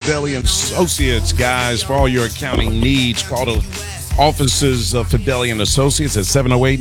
Fideli and Associates, guys, for all your accounting needs. Call the offices of Fideli and Associates at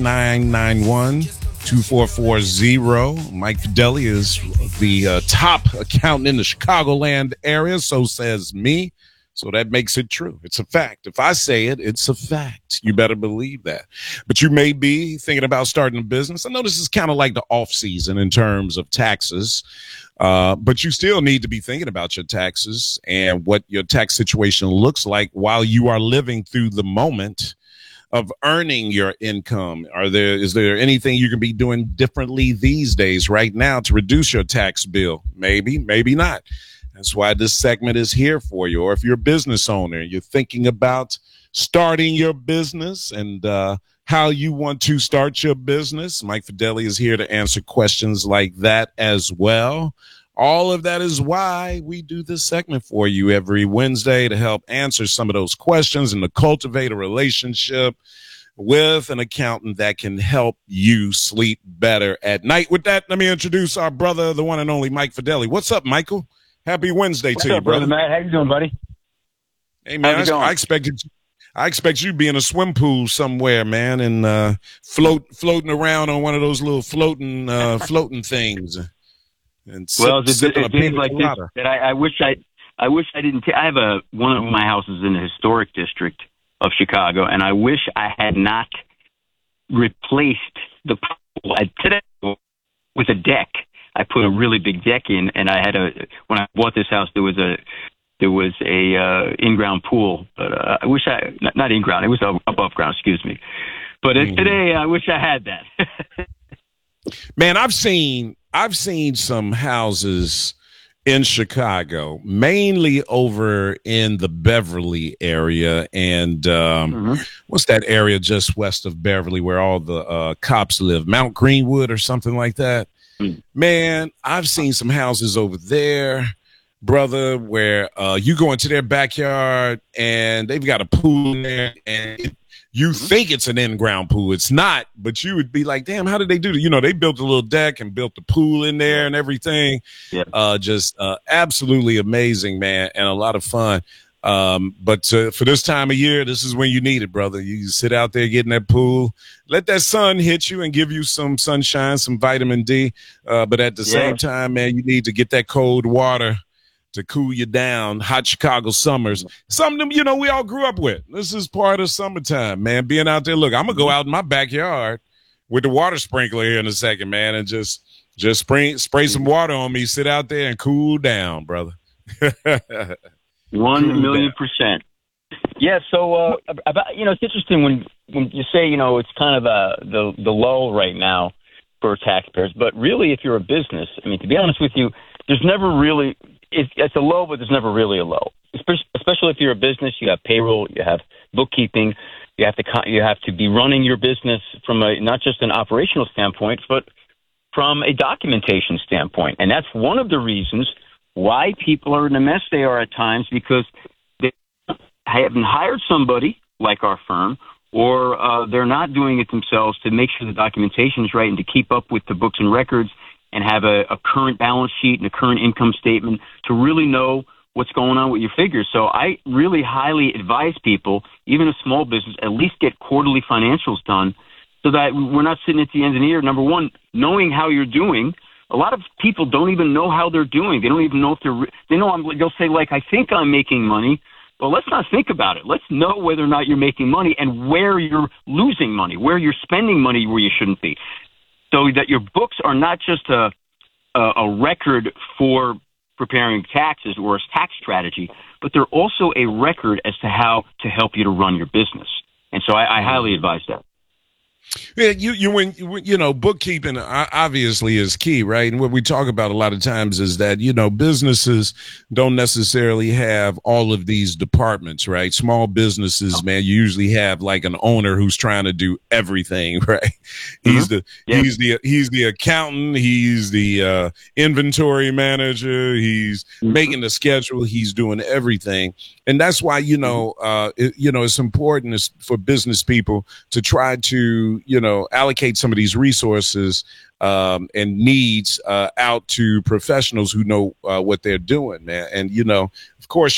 708-991-2440. Mike Fideli is the top accountant in the Chicagoland area, so says me. So that makes it true. It's a fact. If I say it, it's a fact. You better believe that. But you may be thinking about starting a business. I know this is kind of like the off season in terms of taxes, but you still need to be thinking about your taxes and what your tax situation looks like while you are living through the moment of earning your income. Is there anything you can be doing differently these days right now to reduce your tax bill? Maybe, maybe not. That's why this segment is here for you. Or if you're a business owner, you're thinking about starting your business and how you want to start your business, Mike Fideli is here to answer questions like that as well. All of that is why we do this segment for you every Wednesday, to help answer some of those questions and to cultivate a relationship with an accountant that can help you sleep better at night. With that, let me introduce our brother, the one and only Mike Fideli. What's up, Michael? Happy Wednesday to you, brother. Matt? How you doing, buddy? Hey, man, I expect you to be in a swim pool somewhere, man, and floating around on one of those little floating things. And it's days like this that I wish I didn't. I have one of my houses in the historic district of Chicago, and I wish I had not replaced the pool today with a deck. I put a really big deck in, and when I bought this house, there was a in-ground pool, but I wish not in-ground, it was above ground, excuse me. But today, I wish I had that. Man, I've seen some houses in Chicago, mainly over in the Beverly area, and what's that area just west of Beverly where all the cops live, Mount Greenwood or something like that. Man, I've seen some houses over there, brother, where you go into their backyard and they've got a pool in there, and you think it's an in-ground pool. It's not, but you would be like, damn, how did they do that? You know, they built a little deck and built the pool in there and everything. Yeah. Just absolutely amazing, man, and a lot of fun. But for this time of year, this is when you need it, brother. You sit out there, get in that pool, let that sun hit you and give you some sunshine, some vitamin D. But at the same time, man, you need to get that cold water to cool you down. Hot Chicago summers, something, you know, we all grew up with. This is part of summertime, man, being out there. Look, I'm going to go out in my backyard with the water sprinkler here in a second, man, and just spray some water on me, sit out there and cool down, brother. 1,000,000%. Yeah. So about, you know, it's interesting when you say, you know, it's kind of the lull right now for taxpayers, but really, if you're a business, I mean, to be honest with you, there's never really it's a low, but there's never really a low. Especially if you're a business, you have payroll, you have bookkeeping, you have to be running your business from not just an operational standpoint, but from a documentation standpoint, and that's one of the reasons why people are in the mess they are at times, because they haven't hired somebody like our firm, or they're not doing it themselves to make sure the documentation is right and to keep up with the books and records and have a current balance sheet and a current income statement to really know what's going on with your figures. So I really highly advise people, even a small business, at least get quarterly financials done so that we're not sitting at the end of the year, number one, knowing how you're doing. A lot of people don't even know how they're doing. They don't even know if they'll say, like, I think I'm making money. Well, let's not think about it. Let's know whether or not you're making money and where you're losing money, where you're spending money where you shouldn't be. So that your books are not just a record for preparing taxes or a tax strategy, but they're also a record as to how to help you to run your business. And so I highly advise that. Yeah, you know, bookkeeping obviously is key, right? And what we talk about a lot of times is that, you know, businesses don't necessarily have all of these departments, right? Small businesses, man, you usually have like an owner who's trying to do everything, right? He's the accountant, he's the inventory manager, he's making the schedule, he's doing everything. And that's why, you know, it's important for business people to try to, you know, allocate some of these resources and needs out to professionals who know what they're doing, man. And, you know, of course,